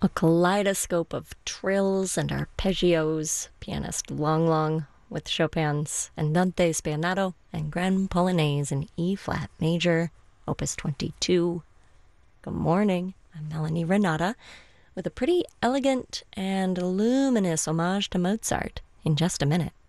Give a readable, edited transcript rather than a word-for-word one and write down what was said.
A kaleidoscope of trills and arpeggios, pianist Long Long with Chopin's Andante Spianato and Grand Polonaise in E-flat major, Opus 22. Good morning, I'm Melanie Renata with a pretty elegant and luminous homage to Mozart in just a minute.